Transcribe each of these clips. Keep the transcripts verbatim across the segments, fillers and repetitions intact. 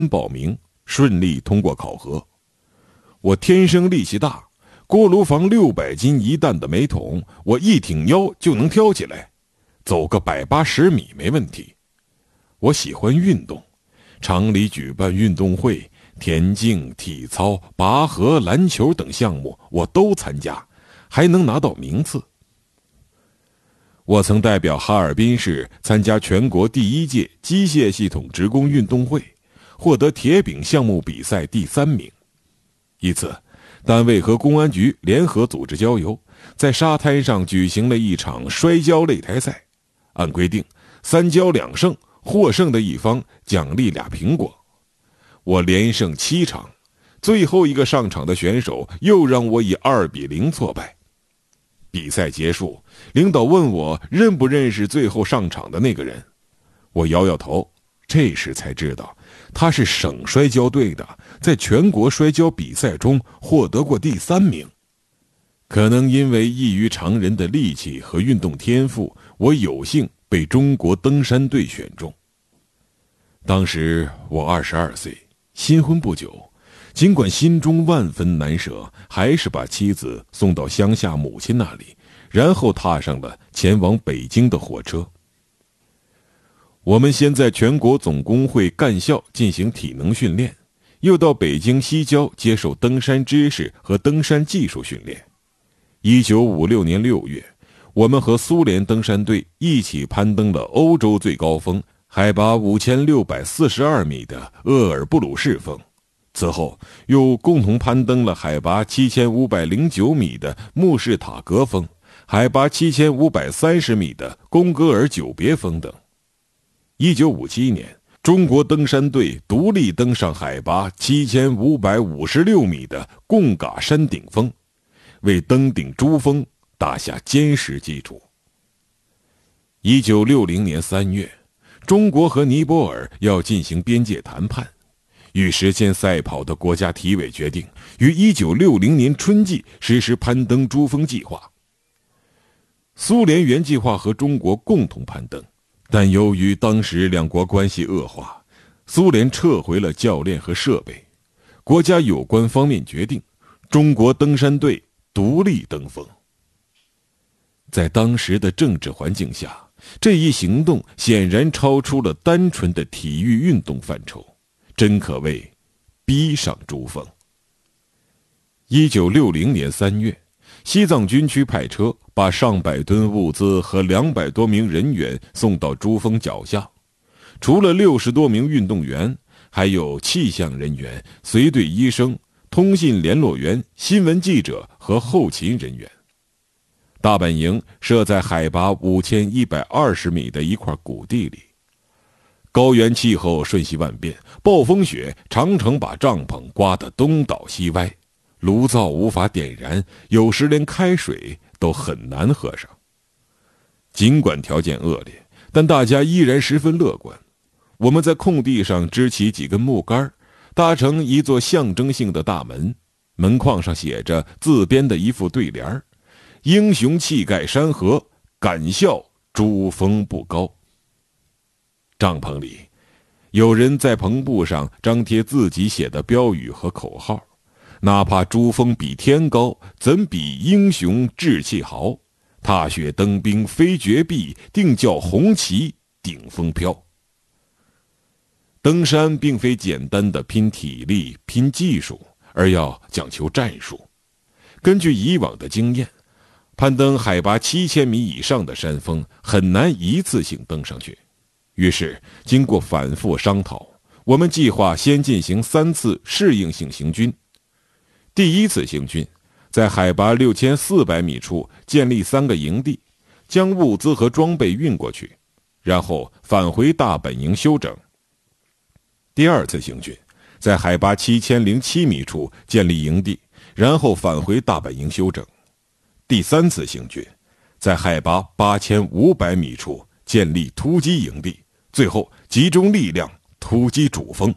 报名，顺利通过考核。我天生力气大，锅炉房六百斤一担的煤桶，我一挺腰就能挑起来，走个百八十米没问题。我喜欢运动，厂里举办运动会，田径、体操、拔河、篮球等项目我都参加，还能拿到名次。我曾代表哈尔滨市参加全国第一届机械系统职工运动会，获得铁饼项目比赛第三名。一次，单位和公安局联合组织郊游，在沙滩上举行了一场摔跤擂台赛。按规定，三跤两胜，获胜的一方奖励俩苹果。我连胜七场，最后一个上场的选手又让我以二比零挫败。比赛结束，领导问我认不认识最后上场的那个人，我摇摇头。这时才知道，他是省摔跤队的，在全国摔跤比赛中获得过第三名。可能因为异于常人的力气和运动天赋，我有幸被中国登山队选中。当时我二十二岁，新婚不久，尽管心中万分难舍，还是把妻子送到乡下母亲那里，然后踏上了前往北京的火车。我们先在全国总工会干校进行体能训练，又到北京西郊接受登山知识和登山技术训练。一九五六年六月，我们和苏联登山队一起攀登了欧洲最高峰，海拔五千六百四十二米的鄂尔布鲁士峰。此后又共同攀登了海拔七千五百零九米的穆士塔格峰，海拔七千五百三十米的贡格尔久别峰等。一九五七年，中国登山队独立登上海拔七千五百五十六米的贡嘎山顶峰，为登顶珠峰打下坚实基础。一九六零年三月，中国和尼泊尔要进行边界谈判，与实现赛跑的国家体委决定于一九六零年春季实施攀登珠峰计划。苏联原计划和中国共同攀登，但由于当时两国关系恶化，苏联撤回了教练和设备。国家有关方面决定，中国登山队独立登峰。在当时的政治环境下，这一行动显然超出了单纯的体育运动范畴，真可谓逼上珠峰。一九六零年三月，西藏军区派车把上百吨物资和两百多名人员送到珠峰脚下，除了六十多名运动员，还有气象人员、随队医生、通信联络员、新闻记者和后勤人员。大本营设在海拔五千一百二十米的一块谷地里，高原气候瞬息万变，暴风雪常常把帐篷刮得东倒西歪，炉灶无法点燃，有时连开水都很难喝上。尽管条件恶劣，但大家依然十分乐观。我们在空地上支起几根木杆，搭成一座象征性的大门，门框上写着自编的一副对联：英雄气盖山河，敢笑珠峰不高。帐篷里，有人在篷布上张贴自己写的标语和口号，哪怕珠峰比天高，怎比英雄志气豪？踏雪登冰非绝壁，定叫红旗顶峰飘。登山并非简单的拼体力、拼技术，而要讲求战术。根据以往的经验，攀登海拔七千米以上的山峰很难一次性登上去。于是，经过反复商讨，我们计划先进行三次适应性行军。第一次行军，在海拔六千四百米处建立三个营地，将物资和装备运过去，然后返回大本营休整。第二次行军，在海拔七千零七米处建立营地，然后返回大本营休整。第三次行军，在海拔八千五百米处建立突击营地，最后集中力量突击主峰。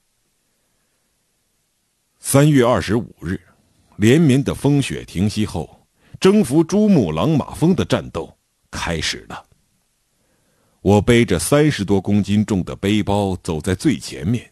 三月二十五日，连绵的风雪停息后，征服珠穆朗玛峰的战斗开始了。我背着三十多公斤重的背包走在最前面，